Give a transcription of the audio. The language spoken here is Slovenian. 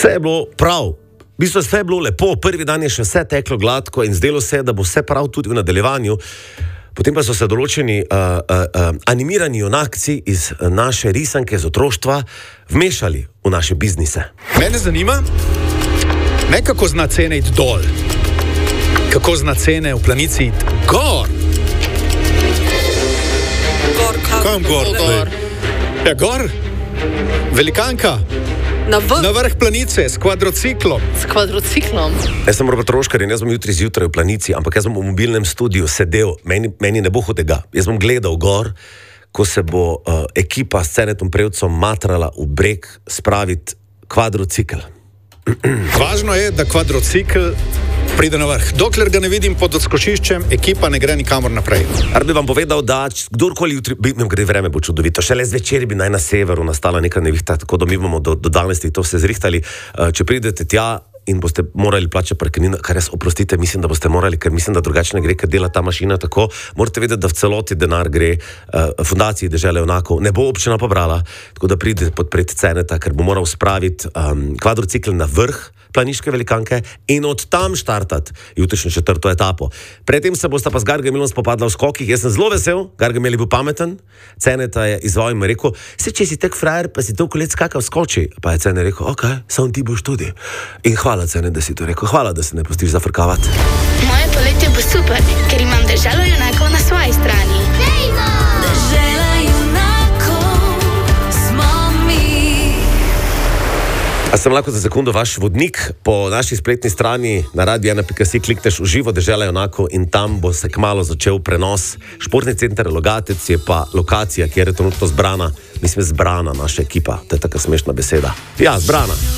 Vse je bilo prav. V bistvu vse je bilo lepo, prvi dan je še vse teklo gladko in zdelo se, da bo vse prav tudi v nadaljevanju. Potem pa so se določeni animirani junakci iz naše risanke z otroštva vmešali v naše biznise. Mene zanima, ne kako zna cene iti dol, kako zna cene v planici iti gor. Kam gor? Ja, gor. Velikanka. Na vrh planice s kvadrociklom. S kvadrociklom. Jaz sem Robert Roškar in jaz bom jutri zjutraj v planici, ampak jaz bom v mobilnem studiu sedel, meni ne bo hudega. Jaz bom gledal gor, ko se bo ekipa s Cenetom Prevcom matrala v breg spraviti kvadrocikl. Važno je, da kvadrocikl pride na vrh. Dokler ga ne vidim pod odskočiščem, ekipa ne gre nikamor naprej. Rad bi vam povedal, da kdorkoli jutri, gre vreme bo čudovito, šele zvečer bi naj na severu nastala neka nevihta, tako da mi bomo do danes to vse zrihtali. Če pridete tja in boste morali plačati parkirnino, kar jaz oprostite, mislim, da boste morali, ker mislim, da drugače ne gre, ker dela ta mašina tako, morate vedeti, da v celoti denar gre fundaciji Dežele junakov, ne bo občina pobrala, tako da pridete podpreti Ceneta, ker bo moral spraviti kvadrocikl na vrh planiške velikanke in od tam štartati jutrišnjo 4. etapo. Predtem se bosta pa z Gargamelom spopadla v skokih. Jaz sem zelo vesel, Gargamel je bil pameten, Ceneta je izval in mi rekel, če si tek frajer, pa si to kolec skakal skoči. Pa je Cenet rekel, ok, samo ti boš tudi. In hvala Cenet, da si to rekel, hvala, da se ne pustiš zafrkavati. Moje poletje bo super, ker imam Deželo junakov na svoji strani. Dežela junakov smo mi. A sem lahko za sekundo vaš vodnik? Po naši spletni strani na radio1.si klikneš v živo Dežela junakov in tam bo se kmalu začel prenos. Športni center Logatec je pa lokacija, kjer je trenutno zbrana naša ekipa. To je taka smešna beseda. Ja, zbrana.